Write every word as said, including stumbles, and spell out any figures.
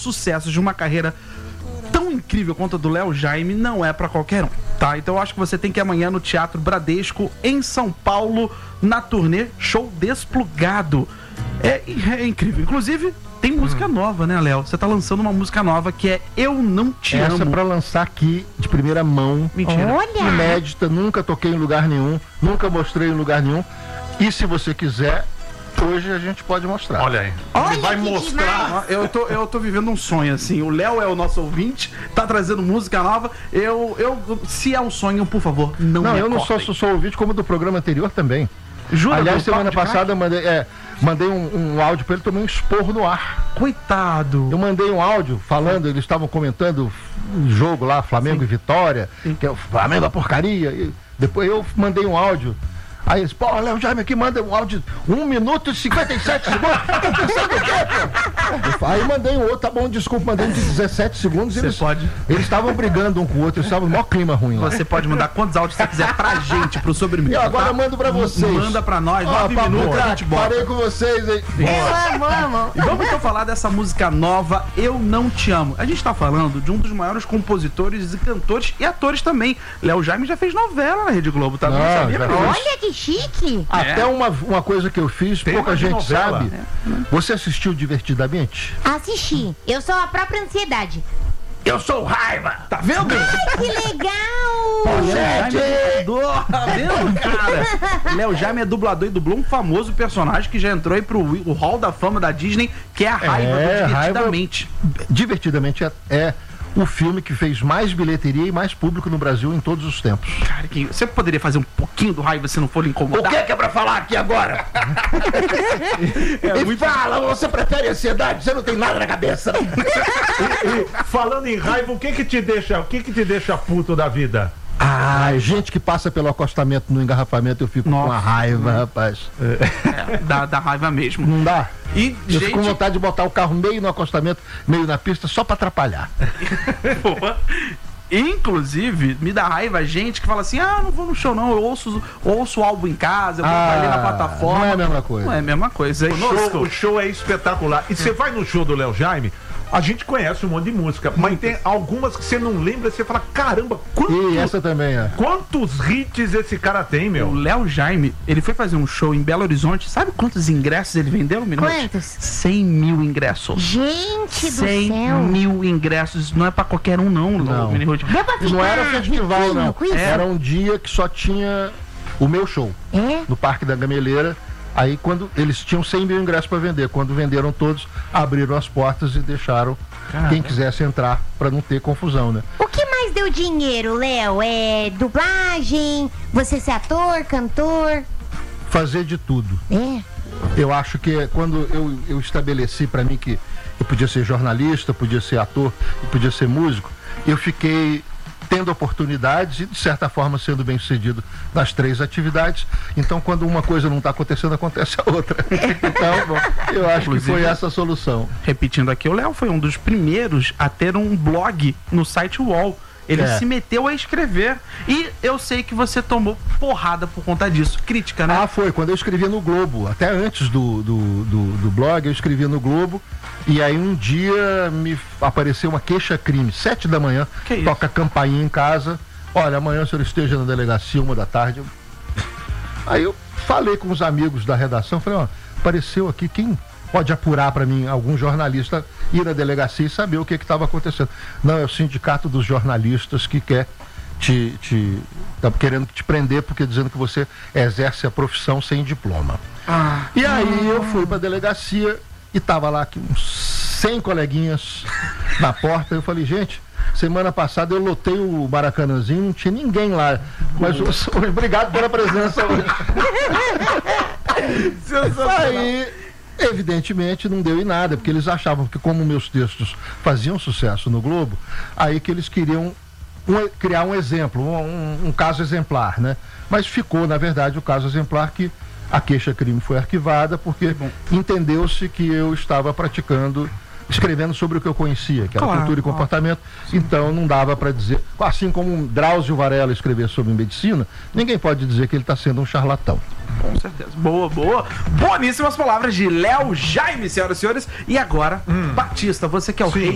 sucessos de uma carreira tão incrível quanto a do Léo Jaime não é pra qualquer um, tá? Então eu acho que você tem que ir amanhã no Teatro Bradesco, em São Paulo, na turnê Show Desplugado. É, é incrível. Inclusive, tem música hum. nova, né, Léo? Você tá lançando uma música nova que é Eu Não Te Essa Amo. Essa é pra lançar aqui de primeira mão. Mentira. Olha! Inédita, nunca toquei em lugar nenhum, nunca mostrei em lugar nenhum. E se você quiser, hoje a gente pode mostrar. Olha aí. Olha Ele vai que mostrar. demais. Eu tô, eu tô vivendo um sonho, assim. O Léo é o nosso ouvinte, tá trazendo música nova. Eu, eu, se é um sonho, por favor, não Não, me eu não só cortem. sou, sou ouvinte, como do programa anterior também. Jura? Aliás, Do semana Papo de passada eu mandei, é, mandei um, um áudio pra ele, tomei um esporro no ar. Coitado. Eu mandei um áudio falando, eles estavam comentando o jogo lá, Flamengo Sim. e Vitória, Sim. que é o Flamengo a porcaria. E depois eu mandei um áudio. Aí eles, pô, Léo Jaime aqui manda um áudio um minuto e cinquenta e sete segundos. Aí mandei um outro, tá bom, desculpa, mandei um de dezessete segundos. Você Eles pode. Eles estavam brigando um com o outro, eles estavam no maior clima ruim lá. Você pode mandar quantos áudios você quiser pra gente, pro E sobremesa. agora tá? eu mando pra vocês. Manda pra nós, Ó, nove papo minutos a craque, gente bota. parei com vocês, hein? Eu amo, amo. E vamos então falar dessa música nova, Eu Não Te Amo. A gente tá falando de um dos maiores compositores e cantores e atores também. Léo Jaime já fez novela na Rede Globo, tá? Não, sabia, já não? fez. Olha que chique. Até É. uma, uma coisa que eu fiz, Tema pouca de gente novela. sabe. Você assistiu Divertidamente? Assisti. Eu sou a própria ansiedade. Eu sou raiva! Tá vendo? Ai, que legal. Léo Jaime é dublador, tá vendo, cara? Léo Jaime é dublador e dublou um famoso personagem que já entrou aí pro o Hall da Fama da Disney, que é a Raiva, É, do Raiva- Divertidamente. Divertidamente é, é o filme que fez mais bilheteria e mais público no Brasil em todos os tempos. Cara, que, você poderia fazer um pouquinho do Raiva se não for lhe incomodar? que é pra falar aqui agora? É e muito- fala, você prefere ansiedade? Você não tem nada na cabeça. E falando em raiva, o que que te deixa, o que que te deixa puto da vida? Ah, gente que passa pelo acostamento no engarrafamento, eu fico Nossa. com a raiva, rapaz. É, dá, dá raiva mesmo. Não dá? E, Eu fico com gente, vontade de botar o carro meio no acostamento, meio na pista, só pra atrapalhar. porra, inclusive, me dá raiva a gente que fala assim, ah, não vou no show não, eu ouço, ouço o álbum em casa, eu vou Ah, ali na plataforma. não é a mesma coisa. Não é a mesma coisa. O show, o show é espetacular. E você vai no show do Léo Jaime, a gente conhece um monte de música, mas tem algumas que você não lembra, você fala, caramba, quantos, E essa também é. quantos hits esse cara tem, O meu? Léo Jaime, ele foi fazer um show em Belo Horizonte, sabe quantos ingressos ele vendeu no minuto? Quantos? cem mil ingressos. Gente do cem céu. mil ingressos, não é pra qualquer um não, Não. Minirute. Deu pra ficar Não era festival, riquinho não. com isso? Era um dia que só tinha o meu show, É? no Parque da Gameleira. Aí quando eles tinham cem mil ingressos para vender, quando venderam todos, abriram as portas e deixaram Caramba. quem quisesse entrar para não ter confusão, né? O que mais deu dinheiro, Léo? É dublagem? Você ser ator, cantor? Fazer de tudo. É. Eu acho que quando eu, eu estabeleci para mim que eu podia ser jornalista, podia ser ator e podia ser músico, eu fiquei tendo oportunidades e de certa forma sendo bem sucedido nas três atividades. Então quando uma coisa não está acontecendo, acontece a outra. Então, bom, eu acho Inclusive, que foi essa a solução. Repetindo aqui, o Léo foi um dos primeiros a ter um blog no site U O L. Ele É. se meteu a escrever e eu sei que você tomou porrada por conta disso. Crítica, né? Ah, foi, quando eu escrevia no Globo, até antes do, do, do, do blog, eu escrevia no Globo, e aí um dia me apareceu uma queixa-crime, sete da manhã, Que isso? toca a campainha em casa, olha, amanhã o senhor esteja na delegacia, uma da tarde. Eu- Aí eu falei com os amigos da redação, falei, ó, apareceu aqui, quem pode apurar para mim, algum jornalista ir na delegacia e saber o que estava acontecendo? Não, é o sindicato dos jornalistas que quer te, te tá querendo te prender porque dizendo que você exerce a profissão sem diploma. Ah, E aí eu fui pra delegacia e tava lá aqui uns cem coleguinhas na porta. Eu falei, gente, semana passada eu lotei o Maracanãzinho, não tinha ninguém lá. Mas hoje- obrigado pela presença hoje. Aí, evidentemente, não deu em nada, porque eles achavam que como meus textos faziam sucesso no Globo, aí que eles queriam um- criar um exemplo, um, um- um caso exemplar, né? Mas ficou, na verdade, o caso exemplar que a queixa-crime foi arquivada porque entendeu-se que eu estava praticando, escrevendo sobre o que eu conhecia, que era Claro, cultura e claro. comportamento, então não dava para dizer, assim como um Drauzio Varela escrever sobre medicina, ninguém pode dizer que ele está sendo um charlatão. com certeza. Boa, boa. Boníssimas palavras de Léo Jaime, senhoras e senhores. E agora, Batista, você que é o Sim. rei